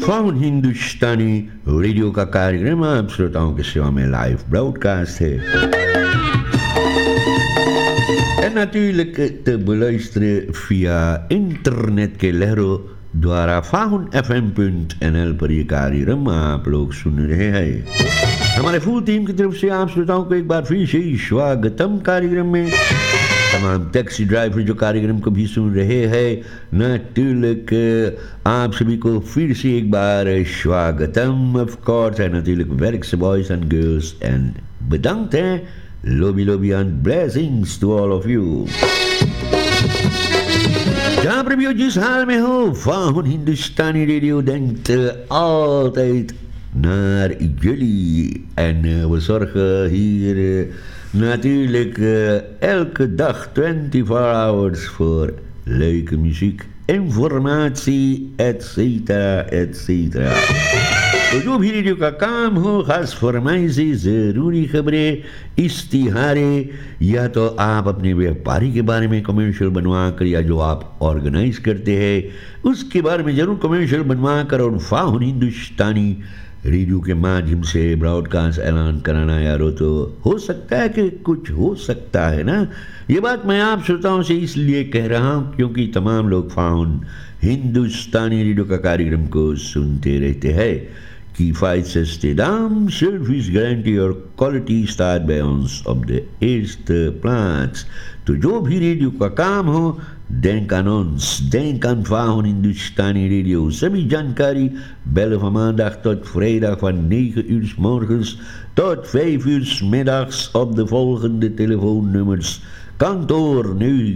Found हिंदुस्तानी radio का कार्यक्रम आप श्रोताओं की सेवा में लाइव ब्रॉडकास्ट है. En natuurlijk te beluisteren via internet के लहरों द्वारा fahunfm.nl पर ये कार्यक्रम आप लोग सुन रहे हैं. हमारे फुल टीम की तरफ से आप श्रोताओं को एक बार फिर से स्वागतम कार्यक्रम में. तमाम टैक्सी ड्राइवर जो कार्यक्रम को भी सुन रहे हैं, natuurlijk आप सभी को फिर से एक बार स्वागतम. ऑफ कोर्स है natuurlijk werkse boys and girls en bedankt hè. Lobby and blessings to all of you. जहाँ पर भी हो, जिस हाल में हो, फाहुन हिंदुस्तानी radio denkt altijd naar jullie. En we zorgen hier natuurlijk elke dag 24 hours voor leuke muziek, informatie, etcetera, etcetera. तो जो भी रेडियो का काम हो, खास फरमाइशी, ज़रूरी खबरें, इश्तिहारे, या तो आप अपने व्यापारी के बारे में कमर्शियल बनवा कर, या जो आप ऑर्गेनाइज करते हैं उसके बारे में ज़रूर कमर्शियल बनवा कर और फाहुन हिंदुस्तानी रेडियो के माध्यम से ब्रॉडकास्ट ऐलान कराना यारो, तो हो सकता है कि कुछ हो सकता है ना. ये बात मैं आप श्रोताओं से इसलिए कह रहा हूँ क्योंकि तमाम लोग फाहुन हिंदुस्तानी रेडियो का कार्यक्रम को सुनते रहते हैं. Kiefheitsbeste Dam, service guarantee और quality star bij ons op de eerste plaats. तो जो भी रेडियो का काम हो, denk aan ons, denk aan Fahun Hindustani Radio. सभी जानकारी bellen van maandag tot vrijdag van 9 uur 's morgens tot 5 uur 's middags op de volgende telefoonnummers. Kantoor nu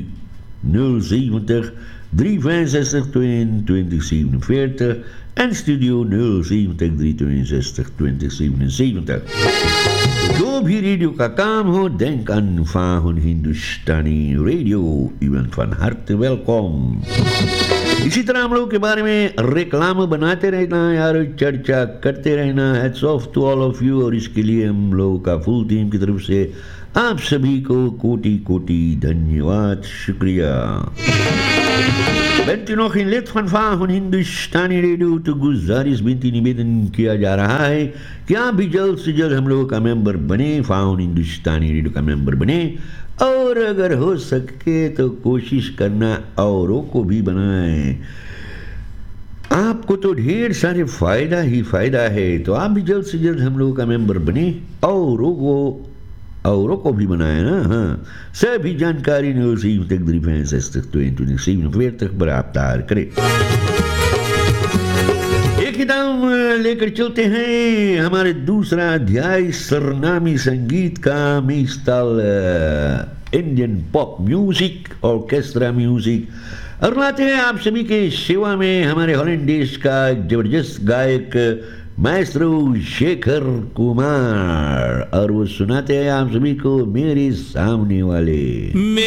070 365 22 47 en studio 070 362 20 77. जो भी रेडियो का काम हो, denk aan Fahun Hindustani Radio. U bent van harte welkom. इसी तरह हम लोग के बारे में रेक्लाम बनाते रहना यार, चर्चा करते रहना. Hats off to all of you. और इसके लिए हम लोग का फुल टीम की तरफ से आप सभी को कोटि कोटि धन्यवाद, शुक्रिया. Bent u nog geen lid van Fahun Hindustani Radio, तो गुजारिश विनती निवेदन किया जा रहा है कि आप भी जल्द से जल्द हम लोगों का मेंबर बने, Fahun Hindustani Radio का मेंबर बने. और अगर हो सके तो कोशिश करना औरों को भी बनाएं. आपको तो ढेर सारे फायदा ही फायदा है, तो आप भी जल्द से जल्द हम लोगों का मेंबर बने, औरों को भी बनाए ना. हाँ, सभी जानकारी 070 365 22 47 पर आप तैयार करें. एक दाम लेकर चलते हैं हमारे दूसरा अध्याय सरनामी संगीत का, मिस्टल Indian pop music, orchestra music. और लाते हैं आप सभी के सेवा में हमारे हॉलैंड देश का जबरदस्त गायक माएस्ट्रो शेखर कुमार, और वो सुनाते हैं आप सभी को मेरे सामने वाले.